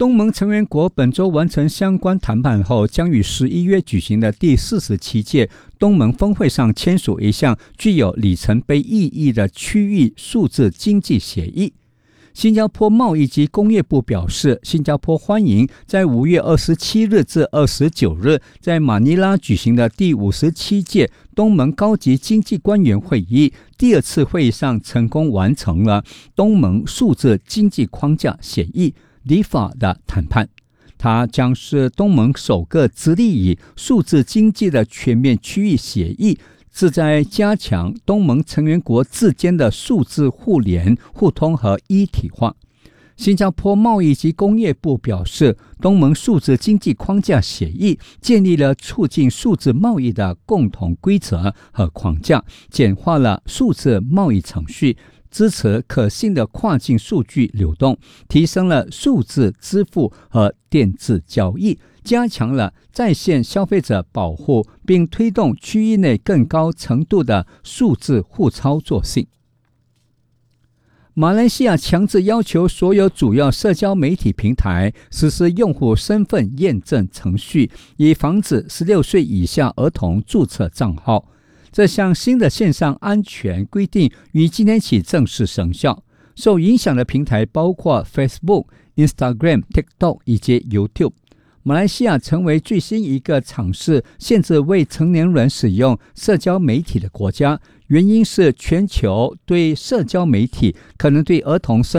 东盟成员国本周完成相关谈判后，将于11月举行的第47届东盟峰会上签署一项具有里程碑意义的区域数字经济协议。新加坡贸易及工业部表示，新加坡欢迎在5月27日至29日在马尼拉举行的第57届东盟高级经济官员会议。第二次会议上成功完成了东盟数字经济框架协议 DIFA 的谈判。它将是东盟首个致力于数字经济的全面区域协议，旨在加强东盟成员国之间的数字互联互通和一体化。新加坡贸易及工业部表示，东盟数字经济框架协议建立了促进数字贸易的共同规则和框架，简化了数字贸易程序，支持可信的跨境数据流动，提升了数字支付和电子交易，加强了在线消费者保护，并推动区域内更高程度的数字互操作性。马来西亚强制要求所有主要社交媒体平台实施用户身份验证程序，以防止16岁以下儿童注册账号。这项新的线上安全规定于今天起正式生效。受影响的平台包括 Facebook、Instagram、TikTok 以及 YouTube。马来西亚成为最新一个尝试限制未成年人使用社交媒体的国家，原因是全球对社交媒体可能对儿童生